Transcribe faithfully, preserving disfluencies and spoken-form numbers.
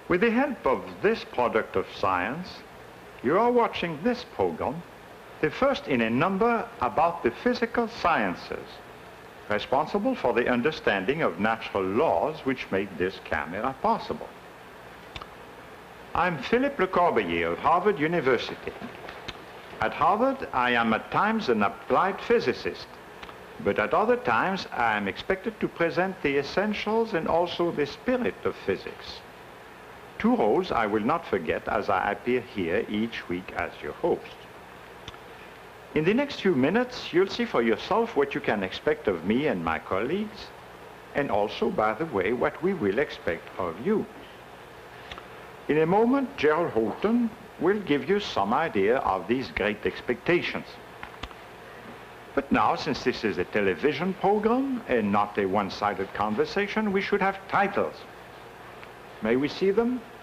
With the help of this product of science, you are watching this program, the first in a number about the physical sciences, responsible for the understanding of natural laws which make this camera possible. I'm Philippe Le Corbeiller of Harvard University. At Harvard, I am at times an applied physicist, but at other times I am expected to present the essentials and also the spirit of physics. Two roles I will not forget as I appear here each week as your host. In the next few minutes, you'll see for yourself what you can expect of me and my colleagues, and also, by the way, what we will expect of you. In a moment, Gerald Houghton will give you some idea of these great expectations. But now, since this is a television program and not a one-sided conversation, we should have titles. May we see them?